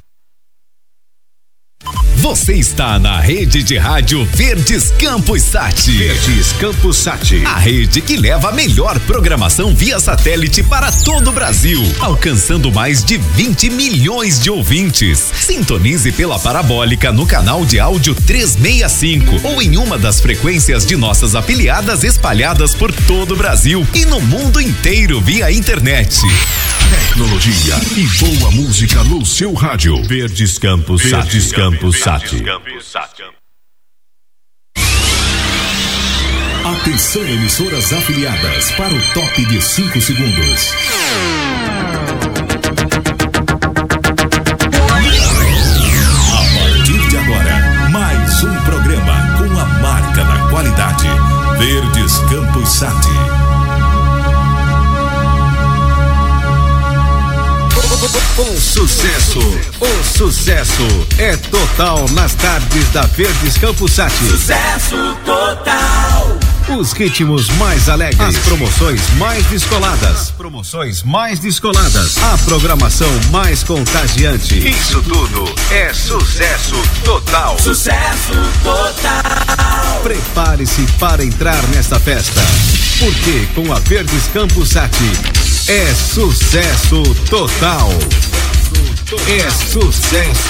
Você está na rede de rádio Verdes Campos Sat. Verdes Campos Sat. A rede que leva a melhor programação via satélite para todo o Brasil, alcançando mais de vinte milhões de ouvintes. Sintonize pela parabólica no canal de áudio trezentos e sessenta e cinco ou em uma das frequências de nossas afiliadas espalhadas por todo o Brasil e no mundo inteiro via internet. Tecnologia e boa música no seu rádio. Verdes Campos Sat. Verdes Campos Sat. Atenção, emissoras afiliadas, para o top de cinco segundos. A partir de agora, mais um programa com a marca da qualidade. Verdes Campos Sat. O sucesso, o sucesso é total nas tardes da Verdes Campos Sat. Sucesso total. Os ritmos mais alegres, as promoções mais descoladas, as promoções mais descoladas, a programação mais contagiante. Isso tudo é sucesso total. Sucesso total. Prepare-se para entrar nesta festa, porque com a Verdes Campos Sat é sucesso total. É sucesso.